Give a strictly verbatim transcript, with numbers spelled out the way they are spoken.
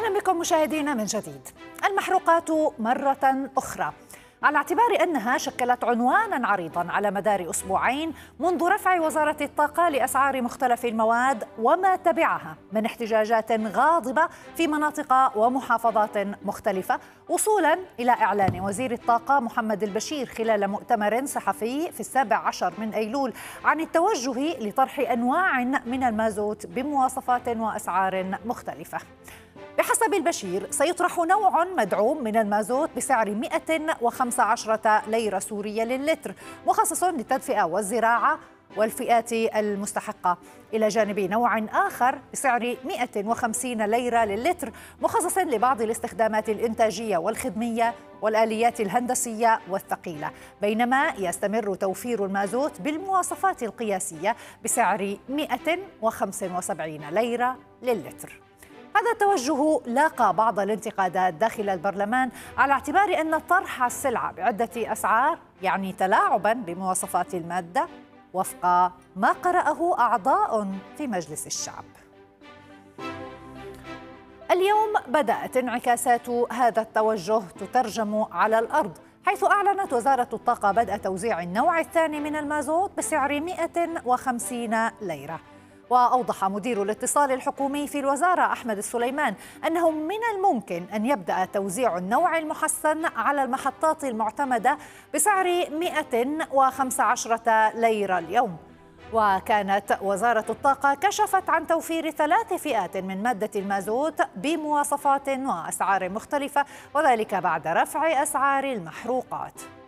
أهلا بكم مشاهدينا من جديد. المحروقات مرة أخرى، على اعتبار أنها شكلت عنوانا عريضا على مدار أسبوعين منذ رفع وزارة الطاقة لأسعار مختلف المواد وما تبعها من احتجاجات غاضبة في مناطق ومحافظات مختلفة، وصولا إلى إعلان وزير الطاقة محمد البشير خلال مؤتمر صحفي في السابع عشر من أيلول عن التوجه لطرح أنواع من المازوت بمواصفات وأسعار مختلفة. بحسب البشير سيطرح نوع مدعوم من المازوت بسعر مئة وخمسة عشر ليرة سورية للتر، مخصص للتدفئة والزراعة والفئات المستحقة، إلى جانب نوع آخر بسعر مئة وخمسين ليرة للتر، مخصص لبعض الاستخدامات الإنتاجية والخدمية والآليات الهندسية والثقيلة، بينما يستمر توفير المازوت بالمواصفات القياسية بسعر مئة وخمسة وسبعين ليرة للتر. هذا التوجه لاقى بعض الانتقادات داخل البرلمان على اعتبار أن طرح السلعة بعدة أسعار يعني تلاعباً بمواصفات المادة وفق ما قرأه أعضاء في مجلس الشعب. اليوم بدأت انعكاسات هذا التوجه تترجم على الأرض، حيث أعلنت وزارة الطاقة بدء توزيع النوع الثاني من المازوت بسعر مئة وخمسين ليرة. وأوضح مدير الاتصال الحكومي في الوزارة أحمد السليمان أنه من الممكن أن يبدأ توزيع النوع المحسن على المحطات المعتمدة بسعر مئة وخمسة عشر ليرة اليوم. وكانت وزارة الطاقة كشفت عن توفير ثلاث فئات من مادة المازوت بمواصفات وأسعار مختلفة، وذلك بعد رفع أسعار المحروقات.